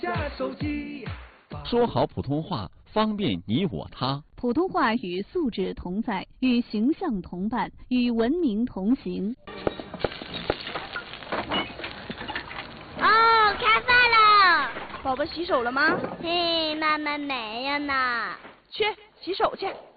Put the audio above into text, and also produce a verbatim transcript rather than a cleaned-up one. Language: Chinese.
说好普通话，方便你我他。 普通话与素质同在，与形象同伴，与文明同行。 哦，开饭了！ 宝宝洗手了吗？ 嘿，妈妈没有呢。 去洗手去。